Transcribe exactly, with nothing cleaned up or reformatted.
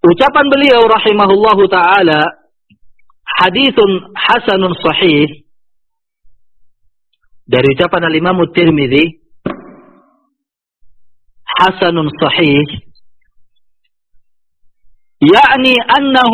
Ucapan beliau rahimahullahu ta'ala, hadithun hasanun sahih, dari ucapan al-Imam At-Tirmidzi, hasanun sahih, yakni annahu